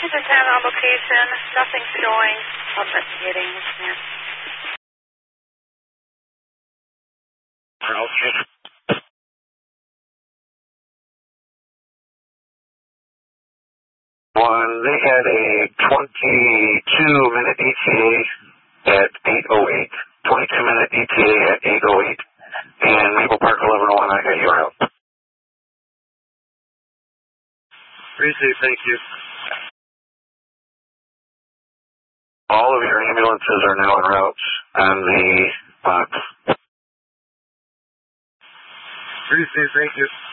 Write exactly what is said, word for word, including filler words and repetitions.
This is ten on location. Nothing showing. I'm investigating this man. One, they had a twenty-two minute E T A at eight oh eight. twenty-two minute E T A at eight oh eight. And Maple Park eleven oh one, I got you out. Receive, thank you. All of your ambulances are now en route on the box. Receive, thank you.